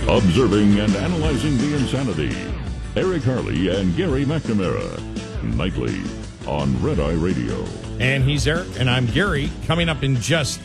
Observing and analyzing the insanity. Eric Harley and Gary McNamara. Nightly on Red Eye Radio. And he's Eric, and I'm Gary. Coming up in just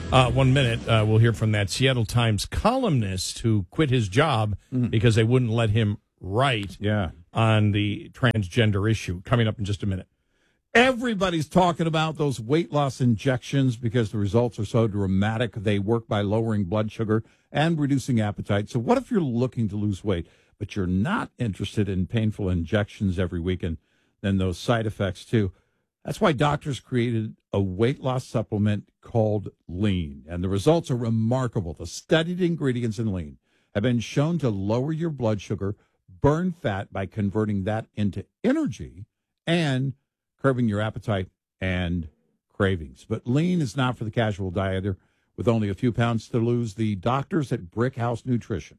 1 minute, we'll hear from that Seattle Times columnist who quit his job because they wouldn't let him write on the transgender issue. Coming up in just a minute. Everybody's talking about those weight loss injections because the results are so dramatic. They work by lowering blood sugar and reducing appetite. So what if you're looking to lose weight, but you're not interested in painful injections every week and then those side effects too? That's why doctors created a weight loss supplement called Lean, and the results are remarkable. The studied ingredients in Lean have been shown to lower your blood sugar, burn fat by converting that into energy, and curbing your appetite and cravings. But Lean is not for the casual dieter with only a few pounds to lose. The doctors at Brickhouse Nutrition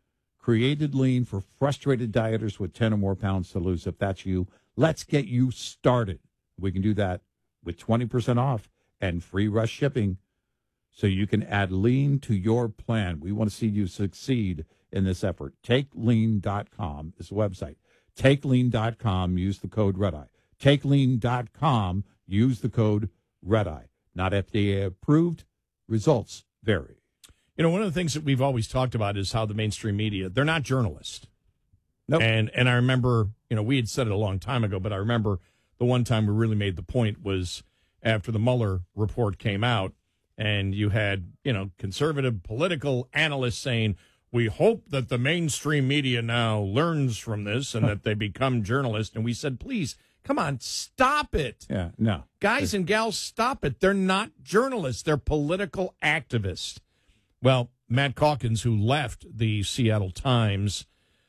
created Lean for frustrated dieters with 10 or more pounds to lose. If that's you, let's get you started. We can do that with 20% off and free rush shipping so you can add Lean to your plan. We want to see you succeed in this effort. TakeLean.com is the website. TakeLean.com, use the code REDEYE. TakeLean.com, use the code REDEYE. Not FDA approved. Results vary. You know, one of the things that we've always talked about is how the mainstream media, they're not journalists. Nope. And I remember, you know, we had said it a long time ago, but I remember the one time we really made the point was after the Mueller report came out, and you had, you know, conservative political analysts saying, we hope that the mainstream media now learns from this and that they become journalists. And we said, please, come on, stop it. Yeah, no. Guys and gals, stop it. They're not journalists. They're political activists. Well, Matt Calkins, who left the Seattle Times,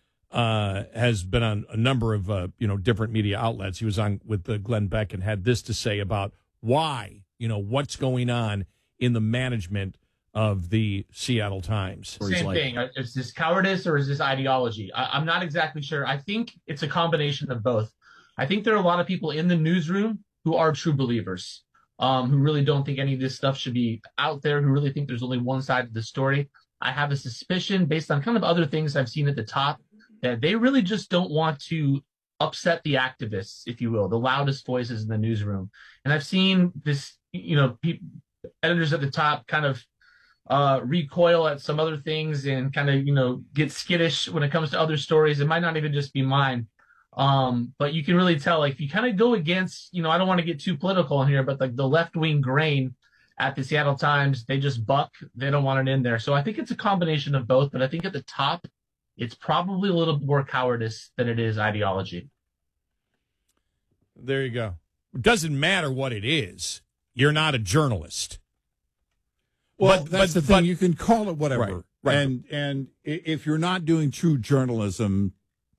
has been on a number of, different media outlets. He was on with Glenn Beck and had this to say about why, what's going on in the management of the Seattle Times. Same thing. Is this cowardice or is this ideology? I'm not exactly sure. I think it's a combination of both. I think there are a lot of people in the newsroom who are true believers, who really don't think any of this stuff should be out there, who really think there's only one side of the story. I have a suspicion based on kind of other things I've seen at the top that they really just don't want to upset the activists, if you will, the loudest voices in the newsroom. And I've seen this, editors at the top kind of recoil at some other things and kind of, get skittish when it comes to other stories. It might not even just be mine. But you can really tell, like, if you kind of go against, I don't want to get too political in here, but like the left-wing grain at the Seattle Times, they just buck. They don't want it in there. So I think it's a combination of both. But I think at the top, it's probably a little more cowardice than it is ideology. There you go. It doesn't matter what it is. You're not a journalist. Well, that's the thing. You can call it whatever. Right. And if you're not doing true journalism,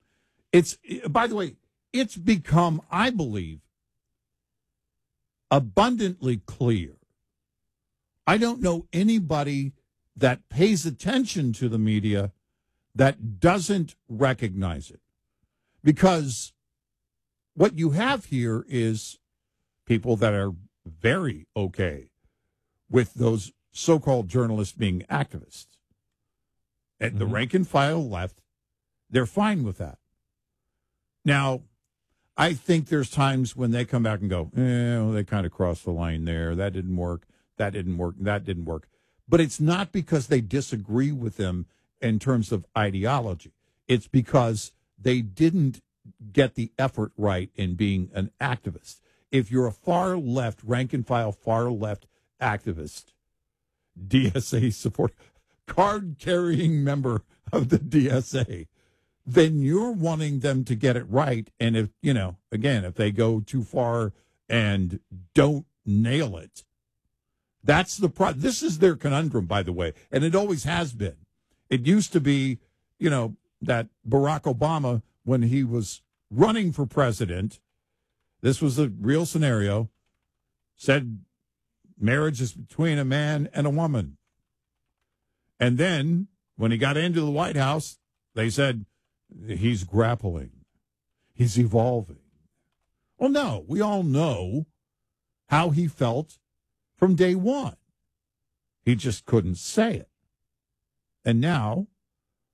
by the way, it's become, I believe, abundantly clear. I don't know anybody that pays attention to the media that doesn't recognize it. Because what you have here is people that are very okay with those so-called journalists being activists. At the rank and file left, they're fine with that. Now, I think there's times when they come back and go, they kind of crossed the line there. That didn't work. That didn't work. That didn't work. But it's not because they disagree with them in terms of ideology. It's because they didn't get the effort right in being an activist. If you're a far left, rank and file, far left activist, DSA support, card-carrying member of the DSA, then you're wanting them to get it right. And if, if they go too far and don't nail it, that's the problem. This is their conundrum, by the way, and it always has been. It used to be, that Barack Obama, when he was running for president, this was a real scenario, said marriage is between a man and a woman. And then when he got into the White House, they said, he's grappling. He's evolving. Well, no, we all know how he felt from day one. He just couldn't say it. And now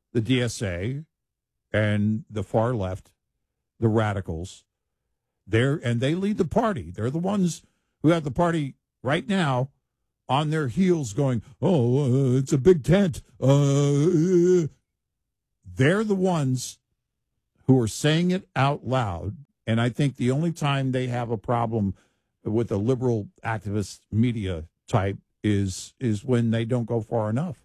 the DSA and the far left, the radicals, they lead the party. They're the ones who have the party right now on their heels going, it's a big tent. They're the ones who are saying it out loud. And I think the only time they have a problem with a liberal activist media type is when they don't go far enough.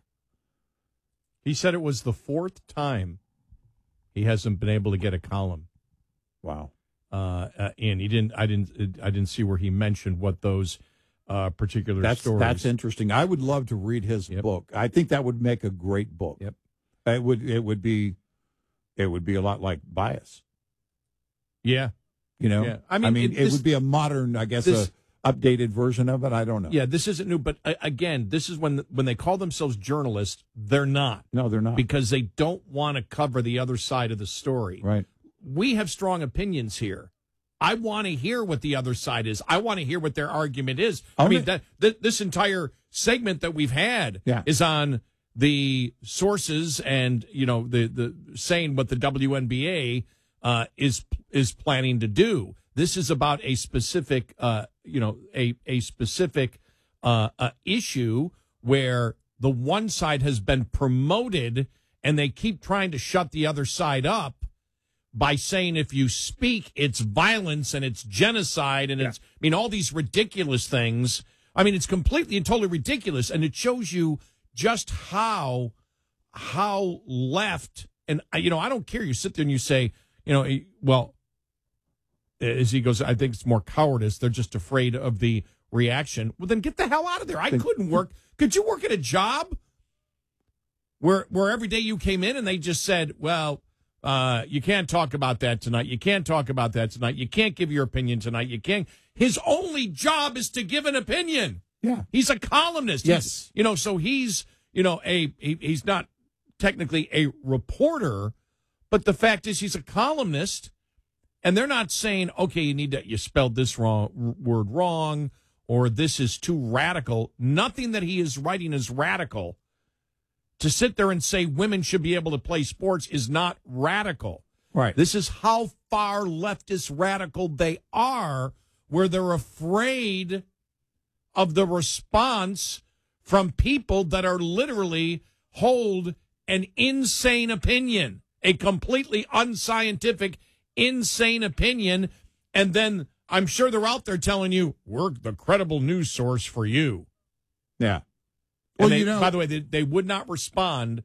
He said it was the fourth time he hasn't been able to get a column. Wow. In. I didn't see where he mentioned what those particular stories. That's interesting. I would love to read his book. I think that would make a great book. Yep. It would be a lot like Bias. Yeah. You know? Yeah. I mean, it would be a modern, I guess, a updated version of it. I don't know. Yeah, this isn't new, but again, this is when they call themselves journalists, they're not. No, they're not. Because they don't want to cover the other side of the story. Right. We have strong opinions here. I want to hear what the other side is. I want to hear what their argument is. I mean, this entire segment that we've had is on the sources and, you know, the saying what the WNBA is planning to do. This is about a specific, a specific issue where the one side has been promoted and they keep trying to shut the other side up by saying if you speak, it's violence and it's genocide and it's, I mean, all these ridiculous things. I mean, it's completely and totally ridiculous. And it shows you just how left, and, you know, I don't care. You sit there and you say, you know, well, as he goes, I think it's more cowardice. They're just afraid of the reaction. Well, then get the hell out of there. I couldn't work. Could you work at a job where every day you came in and they just said, well, you can't talk about that tonight. You can't talk about that tonight. You can't give your opinion tonight. You can't. His only job is to give an opinion. Yeah. He's a columnist. Yes. So he's, he's not technically a reporter, but the fact is he's a columnist. And they're not saying, okay, you spelled this word wrong, or this is too radical. Nothing that he is writing is radical. To sit there and say women should be able to play sports is not radical. Right. This is how far leftist radical they are, where they're afraid of the response from people that are literally hold an insane opinion, a completely unscientific insane opinion, and then I'm sure they're out there telling you we're the credible news source for you. Yeah. Well, by the way, they would not respond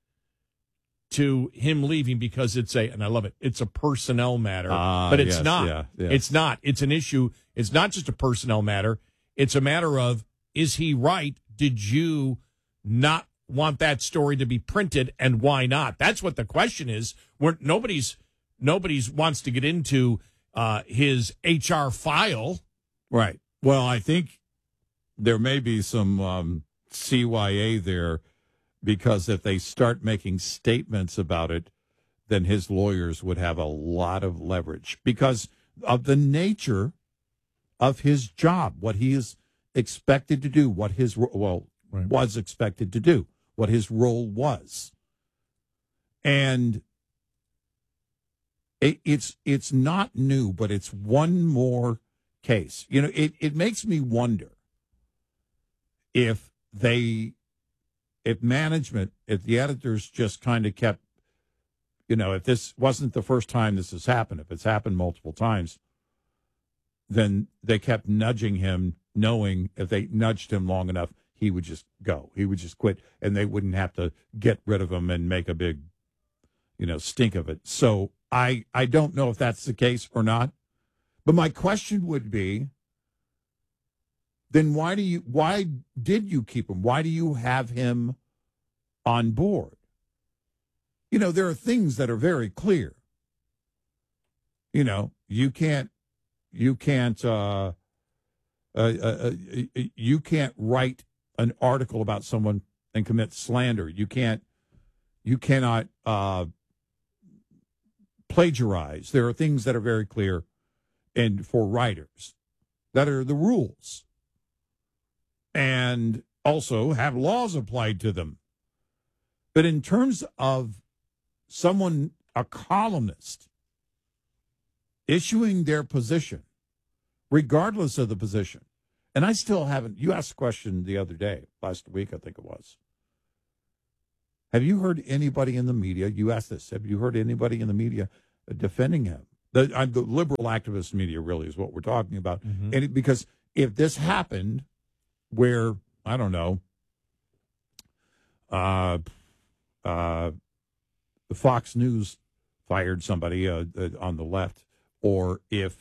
to him leaving because and I love it, it's a personnel matter, but it's not. Yeah. It's not. It's an issue. It's not just a personnel matter. It's a matter of, is he right? Did you not want that story to be printed, and why not? That's what the question is. Nobody's wants to get into his HR file. Right. Well, I think there may be some CYA there, because if they start making statements about it, then his lawyers would have a lot of leverage because of the nature of his job, what he is expected to do, what his was expected to do, what his role was. And it's not new, but it's one more case. You know, it makes me wonder if management, if the editors just kind of kept, if this wasn't the first time this has happened, if it's happened multiple times, then they kept nudging him, knowing if they nudged him long enough, he would just go. He would just quit, and they wouldn't have to get rid of him and make a big, stink of it. So I don't know if that's the case or not. But my question would be, then why did you keep him? Why do you have him on board? There are things that are very clear. You can't write an article about someone and commit slander. You cannot plagiarize. There are things that are very clear, and for writers, that are the rules, and also have laws applied to them. But in terms of someone, a columnist, issuing their position, regardless of the position. And I still haven't, you asked a question the other day, last week, I think it was. Have you heard anybody in the media, you asked this, have you heard anybody in the media defending him? The liberal activist media really is what we're talking about. Mm-hmm. And because if this happened where, I don't know, the Fox News fired somebody on the left, or if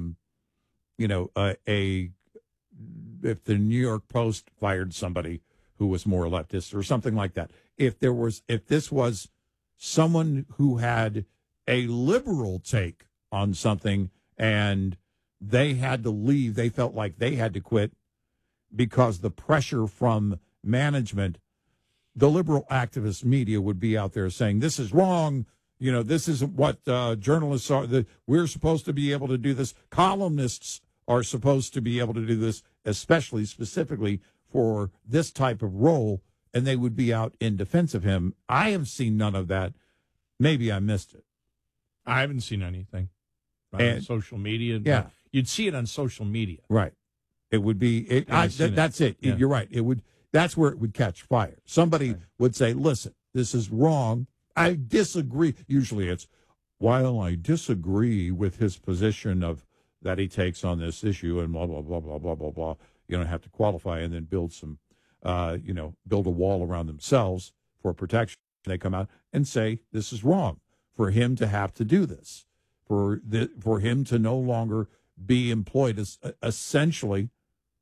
if the New York Post fired somebody who was more leftist or something like that, if this was someone who had a liberal take on something and they had to leave, they felt like they had to quit because the pressure from management, the liberal activist media would be out there saying, this is wrong. This isn't what journalists are. We're supposed to be able to do this. Columnists are supposed to be able to do this, especially specifically for this type of role, and they would be out in defense of him. I have seen none of that. Maybe I missed it. I haven't seen anything on social media. Yeah. You'd see it on social media. Right. It would be, that's it. Yeah. You're right. That's where it would catch fire. Somebody would say, listen, this is wrong. I disagree. Usually it's, while I disagree with his position that he takes on this issue and blah, blah, blah, blah, blah, blah, blah, have to qualify and then build build a wall around themselves for protection. They come out and say, this is wrong for him to have to do this, for him to no longer be employed as essentially.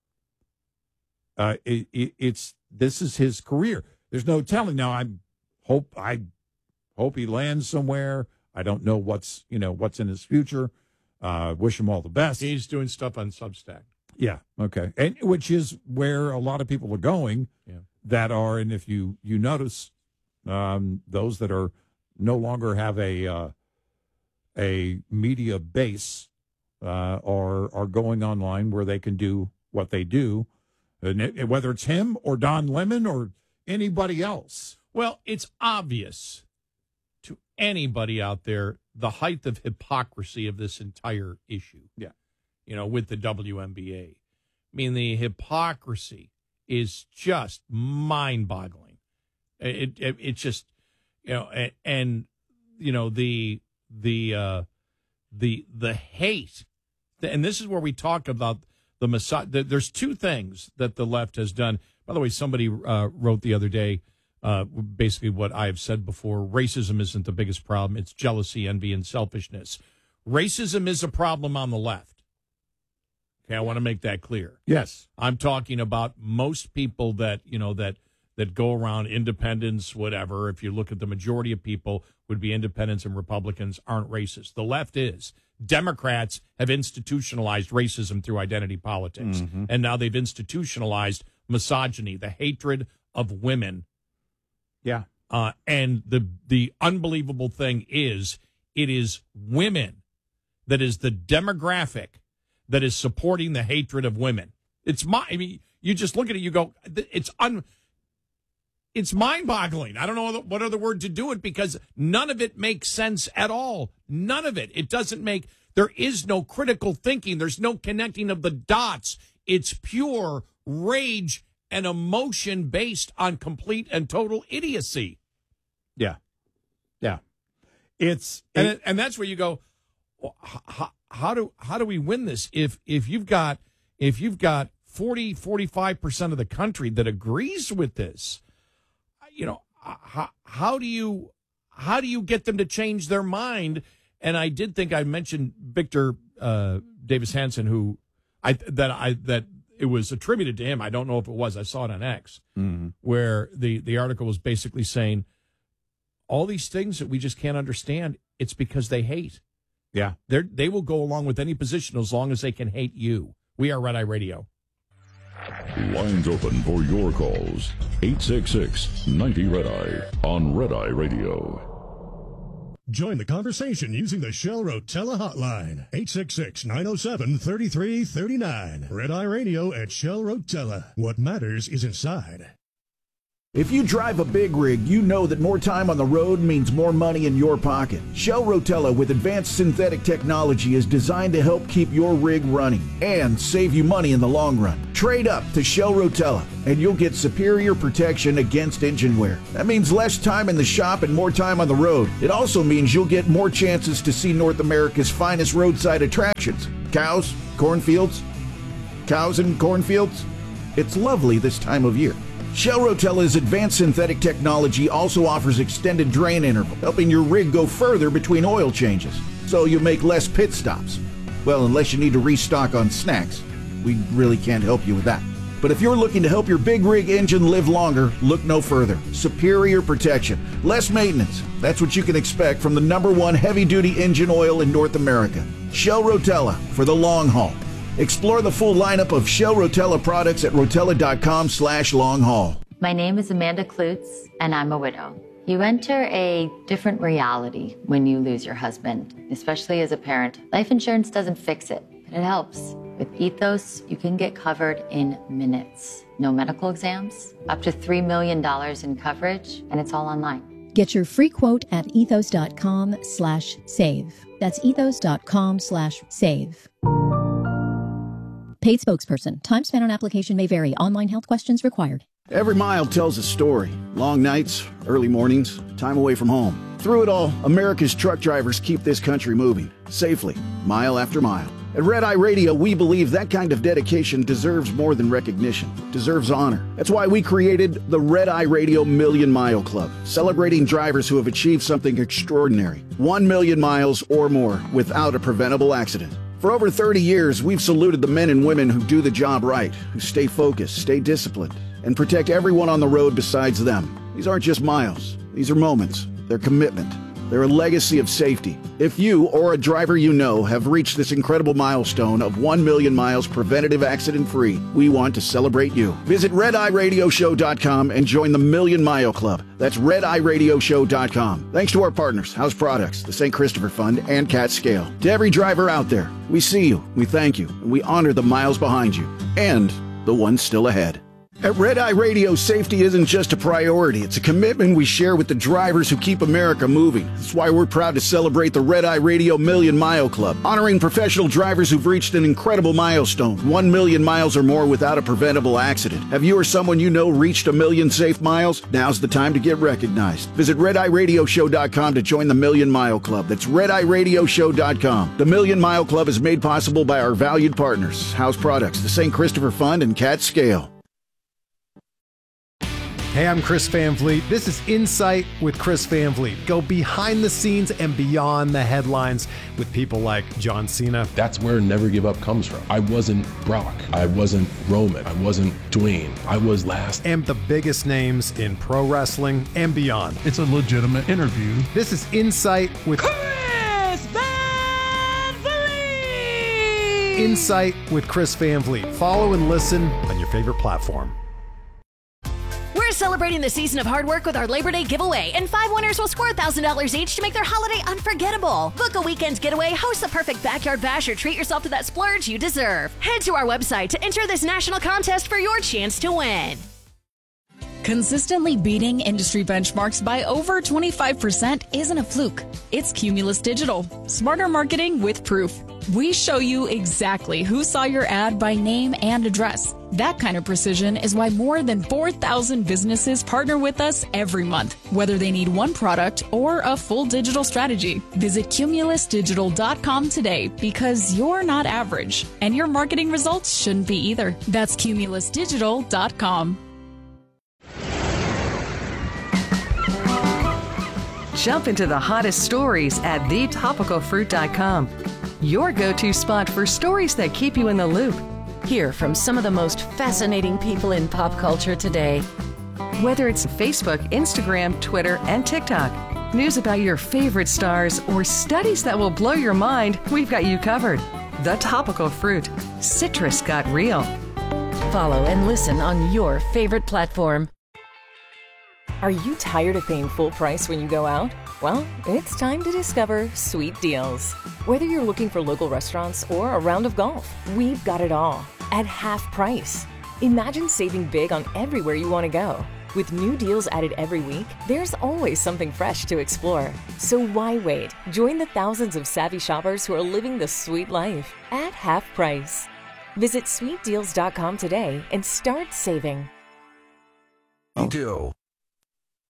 This is his career. There's no telling. Now I hope he lands somewhere. I don't know what's in his future. Wish him all the best. He's doing stuff on Substack. Yeah. Okay. And which is where a lot of people are going. Yeah. That are, and if you notice, those that are no longer have a media base are going online where they can do what they do, and whether it's him or Don Lemon or anybody else. Well, it's obvious to anybody out there the height of hypocrisy of this entire issue. Yeah. With the WNBA. I mean, the hypocrisy is just mind-boggling. It just, and the hate, and this is where we talk about the Mossad. There's two things that the left has done. By the way, somebody wrote the other day, basically what I have said before: racism isn't the biggest problem; it's jealousy, envy, and selfishness. Racism is a problem on the left. Okay, I want to make that clear. Yes. I'm talking about most people that go around, independents, whatever. If you look at the majority of people would be independents and Republicans, aren't racist. The left is. Democrats have institutionalized racism through identity politics. Mm-hmm. And now they've institutionalized misogyny, the hatred of women. Yeah. And the unbelievable thing is, it is women that is the demographic that is supporting the hatred of women. You just look at it, you go, it's mind-boggling. I don't know what other word to do it, because none of it makes sense at all. None of it. It doesn't make, there is no critical thinking. There's no connecting of the dots. It's pure rage and emotion based on complete and total idiocy. Yeah. Yeah. And that's where you go, how do we win this if you've got 45% of the country that agrees with this? How do you get them to change their mind? And I did think I mentioned Victor Davis Hanson, who that it was attributed to him. I don't know if it was. I saw it on X, where the article was basically saying all these things that we just can't understand. It's because they hate. Yeah. They will go along with any position as long as they can hate you. We are Red Eye Radio. Lines open for your calls. 866-90-RED-EYE on Red Eye Radio. Join the conversation using the Shell Rotella hotline. 866-907-3339. Red Eye Radio at Shell Rotella. What matters is inside. If you drive a big rig, you know that more time on the road means more money in your pocket. Shell Rotella with advanced synthetic technology is designed to help keep your rig running and save you money in the long run. Trade up to Shell Rotella and you'll get superior protection against engine wear. That means less time in the shop and more time on the road. It also means you'll get more chances to see North America's finest roadside attractions. Cows, cornfields, cows and cornfields. It's lovely this time of year. Shell Rotella's advanced synthetic technology also offers extended drain interval, helping your rig go further between oil changes, so you make less pit stops. Well, unless you need to restock on snacks. We really can't help you with that. But if you're looking to help your big rig engine live longer, look no further. Superior protection, less maintenance. That's what you can expect from the #1 heavy-duty engine oil in North America. Shell Rotella for the long haul. Explore the full lineup of Shell Rotella products at rotella.com/long-haul. My name is Amanda Klutz, and I'm a widow. You enter a different reality when you lose your husband, especially as a parent. Life insurance doesn't fix it, but it helps. With Ethos, you can get covered in minutes. No medical exams, up to $3 million in coverage, and it's all online. Get your free quote at ethos.com/save. That's ethos.com/save. Paid spokesperson. Time spent on application may vary. Online health questions required. Every mile tells a story. Long nights, early mornings, time away from home. Through it all, America's truck drivers keep this country moving, safely, mile after mile. At Red Eye Radio, we believe that kind of dedication deserves more than recognition, deserves honor. That's why we created the Red Eye Radio Million Mile Club, celebrating drivers who have achieved something extraordinary. 1 million miles or more without a preventable accident. For over 30 years, we've saluted the men and women who do the job right, who stay focused, stay disciplined, and protect everyone on the road besides them. These aren't just miles. These are moments. They're commitment. They're a legacy of safety. If you or a driver you know have reached this incredible milestone of 1 million miles preventative accident-free, we want to celebrate you. Visit RedEyeRadioShow.com and join the Million Mile Club. That's RedEyeRadioShow.com. Thanks to our partners, House Products, the St. Christopher Fund, and Cat Scale. To every driver out there, we see you, we thank you, and we honor the miles behind you, and the ones still ahead. At Red Eye Radio, safety isn't just a priority. It's a commitment we share with the drivers who keep America moving. That's why we're proud to celebrate the Red Eye Radio Million Mile Club, honoring professional drivers who've reached an incredible milestone, 1 million miles or more without a preventable accident. Have you or someone you know reached 1 million safe miles? Now's the time to get recognized. Visit RedEyeRadioShow.com to join the Million Mile Club. That's RedEyeRadioShow.com. The Million Mile Club is made possible by our valued partners, House Products, the St. Christopher Fund, and Cat Scale. Hey, I'm Chris Van Vliet. This is Insight with Chris Van Vliet. Go behind the scenes and beyond the headlines with people like John Cena. That's where Never Give Up comes from. I wasn't Brock. I wasn't Roman. I wasn't Dwayne. I was last. And the biggest names in pro wrestling and beyond. It's a legitimate interview. This is Insight with Chris Van Vliet. Insight with Chris Van Vliet. Follow and listen on your favorite platform. We're celebrating the season of hard work with our Labor Day giveaway, and 5 winners will score $1,000 each to make their holiday unforgettable. Book a weekend getaway, host the perfect backyard bash, or treat yourself to that splurge you deserve. Head to our website to enter this national contest for your chance to win. Consistently beating industry benchmarks by over 25% isn't a fluke. It's Cumulus Digital. Smarter marketing with proof. We show you exactly who saw your ad by name and address. That kind of precision is why more than 4,000 businesses partner with us every month, whether they need one product or a full digital strategy. Visit cumulusdigital.com today, because you're not average, and your marketing results shouldn't be either. That's cumulusdigital.com. Jump into the hottest stories at thetopicalfruit.com. Your go-to spot for stories that keep you in the loop. Hear from some of the most fascinating people in pop culture today. Whether it's Facebook, Instagram, Twitter, and TikTok, news about your favorite stars, or studies that will blow your mind, we've got you covered. The Topical Fruit. Citrus got real. Follow and listen on your favorite platform. Are you tired of paying full price when you go out? Well, it's time to discover Sweet Deals. Whether you're looking for local restaurants or a round of golf, we've got it all at half price. Imagine saving big on everywhere you want to go. With new deals added every week, there's always something fresh to explore. So why wait? Join the thousands of savvy shoppers who are living the sweet life at half price. Visit sweetdeals.com today and start saving. Do.